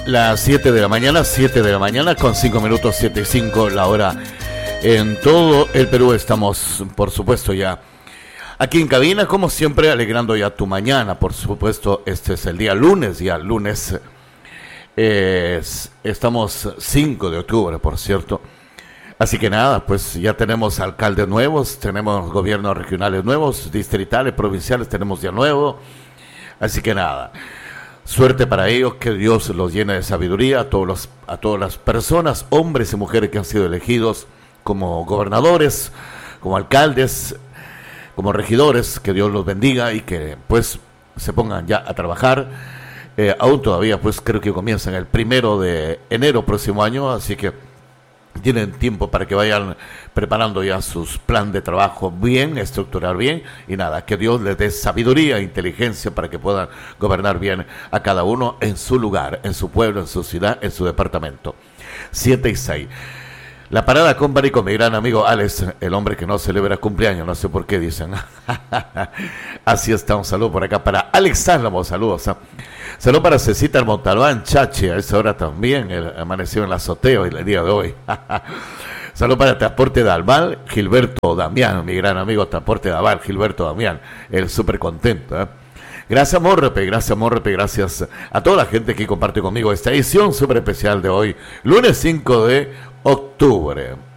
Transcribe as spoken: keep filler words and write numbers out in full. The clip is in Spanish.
Las siete de la mañana, siete de la mañana con cinco minutos, siete y cinco la hora en todo el Perú. Estamos, por supuesto, ya aquí en cabina, como siempre, alegrando ya tu mañana. Por supuesto, este es el día lunes, ya lunes. Eh, estamos cinco de octubre, por cierto. Así que nada, pues ya tenemos alcaldes nuevos, tenemos gobiernos regionales nuevos, distritales, provinciales, tenemos ya nuevo. Así que nada, suerte para ellos, que Dios los llene de sabiduría a todos los, a todas las personas, hombres y mujeres que han sido elegidos como gobernadores, como alcaldes, como regidores, que Dios los bendiga y que pues se pongan ya a trabajar. Eh, aún todavía pues creo que comienzan el primero de enero próximo año, así que tienen tiempo para que vayan preparando ya sus plan de trabajo bien, estructurar bien y nada, que Dios les dé sabiduría e inteligencia para que puedan gobernar bien a cada uno en su lugar, en su pueblo, en su ciudad, en su departamento. Siete y seis. La parada con Bari con mi gran amigo Alex, el hombre que no celebra cumpleaños, no sé por qué dicen. Así está, un saludo por acá para Alex Álamo, saludos. ¿eh? Saludos para Cecita Montalbán, Chachi, a esa hora también, el, amaneció en la azotea el día de hoy. Saludos para Transporte de Albal, Gilberto Damián, mi gran amigo Transporte de Albal, Gilberto Damián, el súper contento. ¿eh? Gracias Morrepe, gracias Morrepe, gracias a toda la gente que comparte conmigo esta edición súper especial de hoy, lunes cinco de octubre.